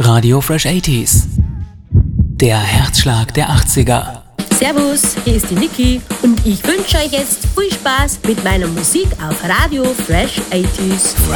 Radio Fresh 80s. Der Herzschlag der 80er. Servus, hier ist die Niki und ich wünsche euch jetzt viel Spaß mit meiner Musik auf Radio Fresh 80s.